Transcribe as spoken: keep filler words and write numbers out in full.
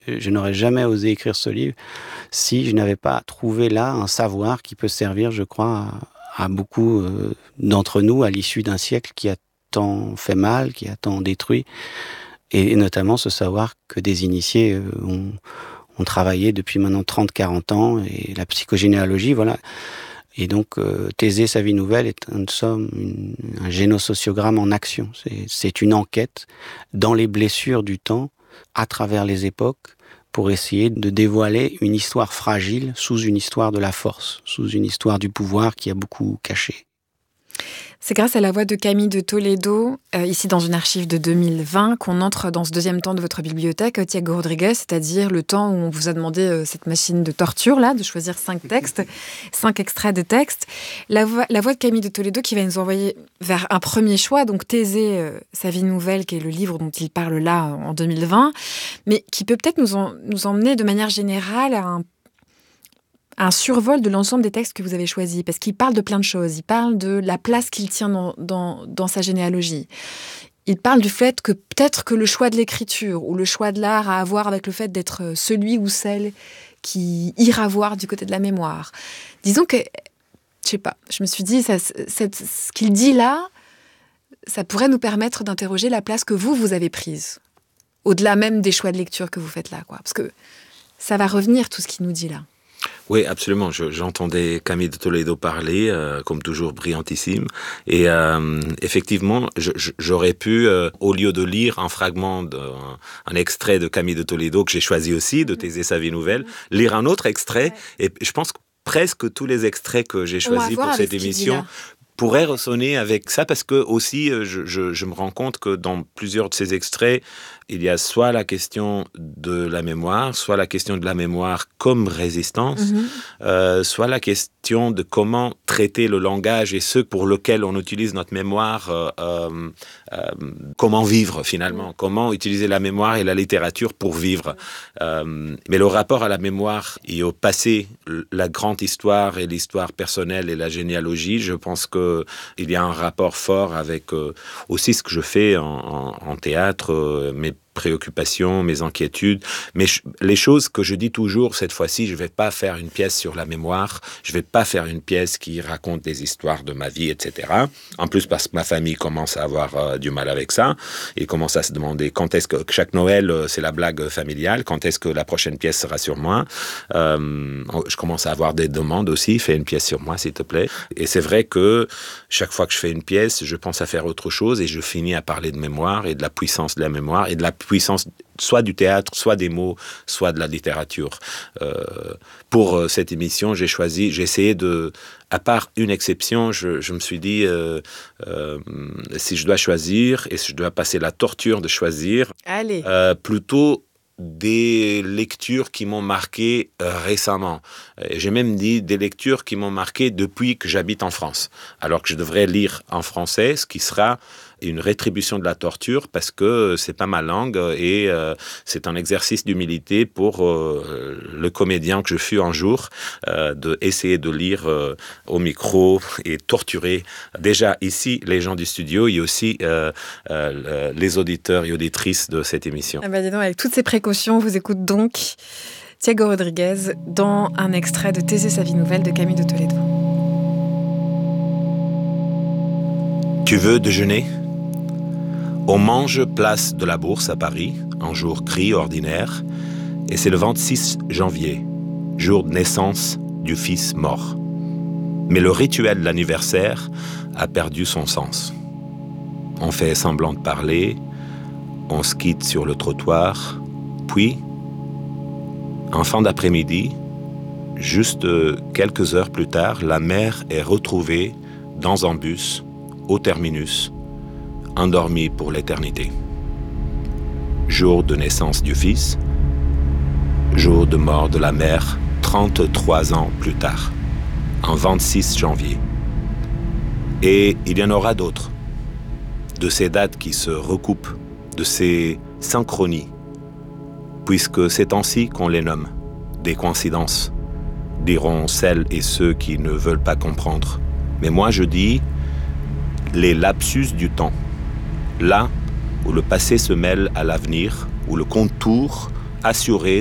Je n'aurais jamais osé écrire ce livre si je n'avais pas trouvé là un savoir qui peut servir, je crois, à, à beaucoup euh, d'entre nous à l'issue d'un siècle qui a tant fait mal, qui a tant détruit, et, et notamment ce savoir que des initiés euh, ont, ont travaillé depuis maintenant trente quarante ans, et la psychogénéalogie, voilà. Et donc, euh, Thésée, sa vie nouvelle est en somme une, un génosociogramme en action. C'est, c'est une enquête dans les blessures du temps, à travers les époques, pour essayer de dévoiler une histoire fragile sous une histoire de la force, sous une histoire du pouvoir qui a beaucoup caché. C'est grâce à la voix de Camille de Toledo, euh, ici dans une archive de deux mille vingt, qu'on entre dans ce deuxième temps de votre bibliothèque, Thiago Rodrigues, c'est-à-dire le temps où on vous a demandé euh, cette machine de torture, là, de choisir cinq textes, cinq extraits de textes. La voix, la voix de Camille de Toledo qui va nous envoyer vers un premier choix, donc Thésée, euh, sa vie nouvelle, qui est le livre dont il parle là en deux mille vingt, mais qui peut peut-être nous, en, nous emmener de manière générale à un un survol de l'ensemble des textes que vous avez choisis, parce qu'il parle de plein de choses. Il parle de la place qu'il tient dans, dans, dans sa généalogie. Il parle du fait que peut-être que le choix de l'écriture ou le choix de l'art a à voir avec le fait d'être celui ou celle qui ira voir du côté de la mémoire. Disons que, je sais pas, je me suis dit, ça, cette, ce qu'il dit là, ça pourrait nous permettre d'interroger la place que vous, vous avez prise, au-delà même des choix de lecture que vous faites là, quoi. Parce que ça va revenir, tout ce qu'il nous dit là. Oui, absolument. Je, j'entendais Camille de Toledo parler, euh, comme toujours brillantissime. Et euh, effectivement, je, je, j'aurais pu, euh, au lieu de lire un fragment, de, un, un extrait de Camille de Toledo, que j'ai choisi aussi, de Thésée, sa vie nouvelle, lire un autre extrait. Ouais. Et je pense que presque tous les extraits que j'ai choisis pour cette émission pourraient ressonner avec ça, parce que aussi, je, je, je me rends compte que dans plusieurs de ces extraits, il y a soit la question de la mémoire, soit la question de la mémoire comme résistance, mmh. euh, soit la question de comment traiter le langage et ceux pour lesquels on utilise notre mémoire, euh, euh, euh, comment vivre finalement, mmh. comment utiliser la mémoire et la littérature pour vivre. Euh, mais le rapport à la mémoire et au passé, la grande histoire et l'histoire personnelle et la généalogie, je pense qu'il y a un rapport fort avec euh, aussi ce que je fais en, en, en théâtre, euh, mes préoccupations, mes inquiétudes, mais je, les choses que je dis toujours, cette fois-ci, je ne vais pas faire une pièce sur la mémoire, je ne vais pas faire une pièce qui raconte des histoires de ma vie, et cetera. En plus, parce que ma famille commence à avoir euh, du mal avec ça, et commence à se demander quand est-ce que chaque Noël, euh, c'est la blague familiale, quand est-ce que la prochaine pièce sera sur moi. Euh, je commence à avoir des demandes aussi, fais une pièce sur moi, s'il te plaît. Et c'est vrai que chaque fois que je fais une pièce, je pense à faire autre chose, et je finis à parler de mémoire, et de la puissance de la mémoire, et de la puissance soit du théâtre, soit des mots, soit de la littérature. Euh, pour euh, cette émission, j'ai choisi, j'ai essayé de, à part une exception, je, je me suis dit, euh, euh, si je dois choisir, et si je dois passer la torture de choisir, Allez. Euh, plutôt des lectures qui m'ont marqué euh, récemment. Et j'ai même dit des lectures qui m'ont marqué depuis que j'habite en France, alors que je devrais lire en français, ce qui sera une rétribution de la torture, parce que c'est pas ma langue et euh, c'est un exercice d'humilité pour euh, le comédien que je fus un jour, euh, de essayer de lire euh, au micro et torturer déjà ici les gens du studio et aussi euh, euh, les auditeurs et auditrices de cette émission. Ah bah dis donc, avec toutes ces précautions, on vous écoute donc Thiago Rodrigues dans un extrait de Thésée, sa vie nouvelle de Camille de Toledo. Tu veux déjeuner ? On mange place de la Bourse à Paris, un jour gris ordinaire, et c'est le vingt-six janvier, jour de naissance du fils mort. Mais le rituel de l'anniversaire a perdu son sens. On fait semblant de parler, on se quitte sur le trottoir, puis, en fin d'après-midi, juste quelques heures plus tard, la mère est retrouvée dans un bus, au terminus, endormi pour l'éternité. Jour de naissance du fils, jour de mort de la mère, trente-trois ans plus tard, en vingt-six janvier. Et il y en aura d'autres, de ces dates qui se recoupent, de ces synchronies, puisque c'est ainsi qu'on les nomme, des coïncidences, diront celles et ceux qui ne veulent pas comprendre. Mais moi je dis les lapsus du temps. Là où le passé se mêle à l'avenir, où le contour assuré